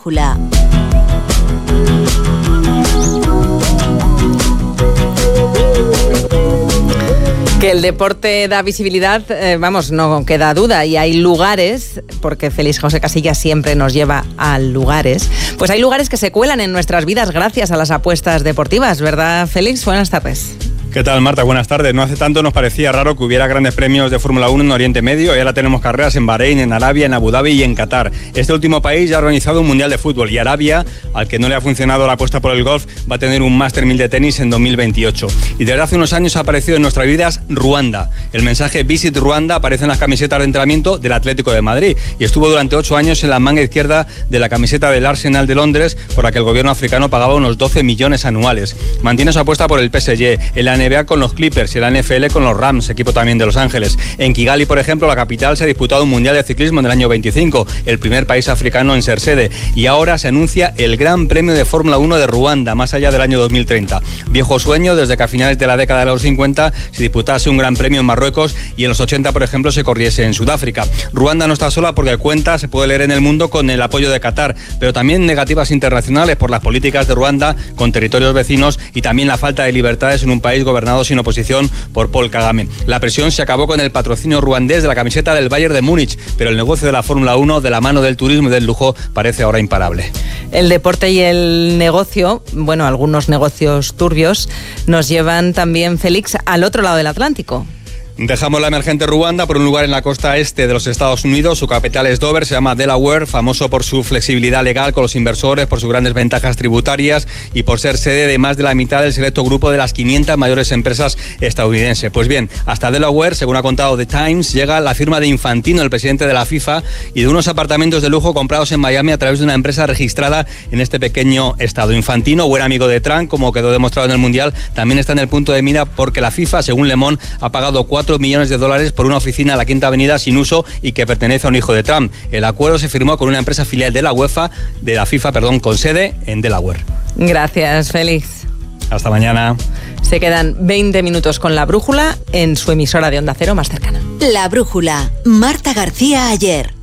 brújula. Que el deporte da visibilidad, no queda duda, y hay lugares, porque Félix José Casillas siempre nos lleva a lugares, pues hay lugares que se cuelan en nuestras vidas gracias a las apuestas deportivas, ¿verdad, Félix? Buenas tardes. ¿Qué tal, Marta? Buenas tardes. No hace tanto nos parecía raro que hubiera grandes premios de Fórmula 1 en Oriente Medio y ahora tenemos carreras en Bahrein, en Arabia, en Abu Dhabi y en Qatar. Este último país ya ha organizado un Mundial de Fútbol y Arabia, al que no le ha funcionado la apuesta por el golf, va a tener un Master 1000 de tenis en 2028. Y desde hace unos años ha aparecido en nuestras vidas Ruanda. El mensaje Visit Ruanda aparece en las camisetas de entrenamiento del Atlético de Madrid y estuvo durante 8 años en la manga izquierda de la camiseta del Arsenal de Londres, por la que el gobierno africano pagaba unos 12 millones anuales. Mantiene su apuesta por el PSG, en la NBA con los Clippers y la NFL con los Rams, equipo también de Los Ángeles. En Kigali, por ejemplo, la capital, se ha disputado un Mundial de Ciclismo en el año 25, el primer país africano en ser sede, y ahora se anuncia el Gran Premio de Fórmula 1 de Ruanda, más allá del año 2030. Viejo sueño desde que a finales de la década de los 50 se disputase un Gran Premio en Marruecos y en los 80, por ejemplo, se corriese en Sudáfrica. Ruanda no está sola porque cuenta, se puede leer en El Mundo, con el apoyo de Qatar, pero también negativas internacionales por las políticas de Ruanda con territorios vecinos y también la falta de libertades en un país gobernado sin oposición por Paul Kagame. La presión se acabó con el patrocinio ruandés de la camiseta del Bayern de Múnich, pero el negocio de la Fórmula 1, de la mano del turismo y del lujo, parece ahora imparable. El deporte y el negocio, algunos negocios turbios, nos llevan también, Félix, al otro lado del Atlántico. Dejamos la emergente Ruanda por un lugar en la costa este de los Estados Unidos. Su capital es Dover, se llama Delaware, famoso por su flexibilidad legal con los inversores, por sus grandes ventajas tributarias y por ser sede de más de la mitad del selecto grupo de las 500 mayores empresas estadounidenses. Pues bien, hasta Delaware, según ha contado The Times, llega la firma de Infantino, el presidente de la FIFA, y de unos apartamentos de lujo comprados en Miami a través de una empresa registrada en este pequeño estado. Infantino, buen amigo de Trump, como quedó demostrado en el Mundial, también está en el punto de mira porque la FIFA, según Le Monde, ha pagado $4 millones por una oficina a la Quinta Avenida sin uso y que pertenece a un hijo de Trump. El acuerdo se firmó con una empresa filial de la FIFA, con sede en Delaware. Gracias, Félix. Hasta mañana. Se quedan 20 minutos con La Brújula en su emisora de Onda Cero más cercana. La Brújula, Marta García Ayer.